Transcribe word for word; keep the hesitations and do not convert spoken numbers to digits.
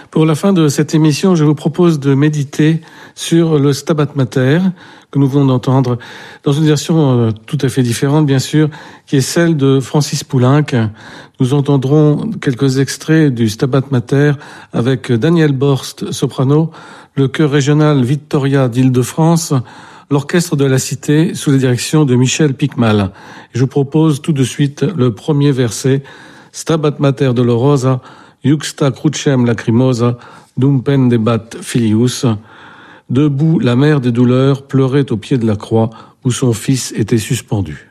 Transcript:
Pour la fin de cette émission, je vous propose de méditer sur le Stabat Mater que nous venons d'entendre dans une version tout à fait différente, bien sûr, qui est celle de Francis Poulenc. Nous entendrons quelques extraits du Stabat Mater avec Daniel Borst, soprano, le chœur régional Victoria d'Île-de-France, l'orchestre de la Cité sous la direction de Michel Picmal. Je vous propose tout de suite le premier verset, Stabat Mater dolorosa, Juxta crucem lacrimosa, dum pendebat filius. Debout, la mère des douleurs pleurait au pied de la croix où son fils était suspendu.